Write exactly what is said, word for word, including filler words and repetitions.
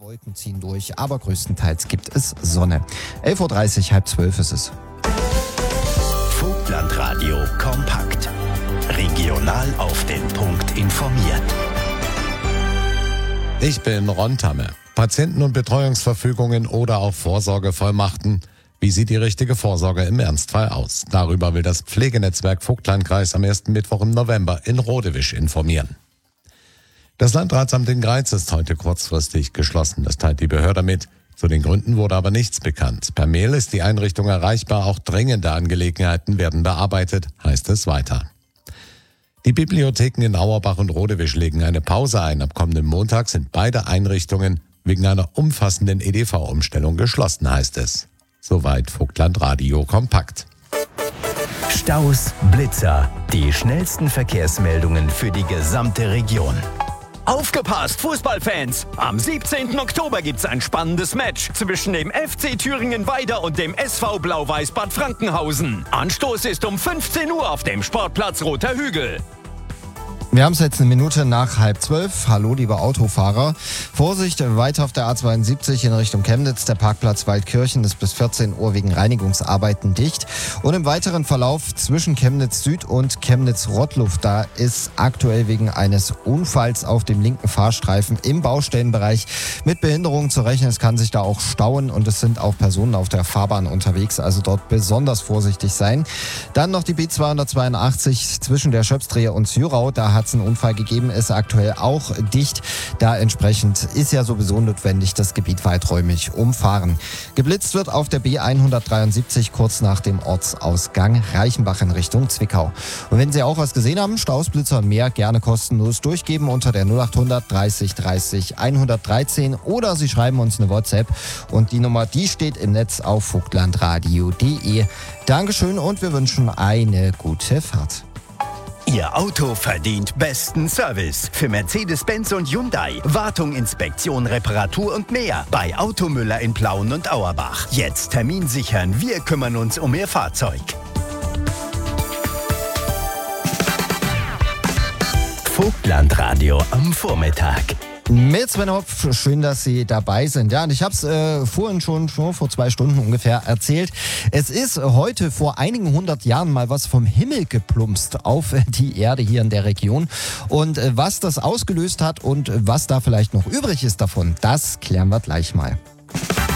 Wolken ziehen durch, aber größtenteils gibt es Sonne. elf Uhr dreißig, halb zwölf ist es. Vogtlandradio kompakt. Regional auf den Punkt informiert. Ich bin Ron Tamme. Patienten- und Betreuungsverfügungen oder auch Vorsorgevollmachten. Wie sieht die richtige Vorsorge im Ernstfall aus? Darüber will das Pflegenetzwerk Vogtlandkreis am ersten Mittwoch im November in Rodewisch informieren. Das Landratsamt in Greiz ist heute kurzfristig geschlossen. Das teilt die Behörde mit. Zu den Gründen wurde aber nichts bekannt. Per Mail ist die Einrichtung erreichbar. Auch dringende Angelegenheiten werden bearbeitet, heißt es weiter. Die Bibliotheken in Auerbach und Rodewisch legen eine Pause ein. Ab kommenden Montag sind beide Einrichtungen wegen einer umfassenden E D V-Umstellung geschlossen, heißt es. Soweit Vogtlandradio kompakt. Staus, Blitzer, die schnellsten Verkehrsmeldungen für die gesamte Region. Aufgepasst, Fußballfans! Am siebzehnten Oktober gibt's ein spannendes Match zwischen dem F C Thüringen-Weida und dem S V Blau-Weiß Bad Frankenhausen. Anstoß ist um fünfzehn Uhr auf dem Sportplatz Roter Hügel. Wir haben es jetzt eine Minute nach halb zwölf. Hallo, liebe Autofahrer. Vorsicht, weiter auf der A zweiundsiebzig in Richtung Chemnitz. Der Parkplatz Waldkirchen ist bis vierzehn Uhr wegen Reinigungsarbeiten dicht. Und im weiteren Verlauf zwischen Chemnitz Süd und Chemnitz Rottluft, da ist aktuell wegen eines Unfalls auf dem linken Fahrstreifen im Baustellenbereich mit Behinderungen zu rechnen. Es kann sich da auch stauen und es sind auch Personen auf der Fahrbahn unterwegs. Also dort besonders vorsichtig sein. Dann noch die B zweihundertzweiundachtzig zwischen der Schöpsdrehe und Syrau. Da hat es einen Unfall gegeben, ist aktuell auch dicht. Da entsprechend ist ja sowieso notwendig, das Gebiet weiträumig umfahren. Geblitzt wird auf der B hundertdreiundsiebzig kurz nach dem Ortsausgang Reichenbach in Richtung Zwickau. Und wenn Sie auch was gesehen haben, Staus, Blitzer und mehr, gerne kostenlos durchgeben unter der null achthundert dreißig dreißig hundertdreizehn oder Sie schreiben uns eine WhatsApp und die Nummer, die steht im Netz auf vogtlandradio punkt de. Dankeschön und wir wünschen eine gute Fahrt. Ihr Auto verdient besten Service. Für Mercedes-Benz und Hyundai. Wartung, Inspektion, Reparatur und mehr. Bei Automüller in Plauen und Auerbach. Jetzt Termin sichern. Wir kümmern uns um Ihr Fahrzeug. Vogtlandradio am Vormittag. Mit Sven Hopf, schön, dass Sie dabei sind. Ja, und ich habe es äh, vorhin schon, schon vor zwei Stunden ungefähr erzählt. Es ist heute vor einigen hundert Jahren mal was vom Himmel geplumpst auf die Erde hier in der Region. Und äh, was das ausgelöst hat und was da vielleicht noch übrig ist davon, das klären wir gleich mal.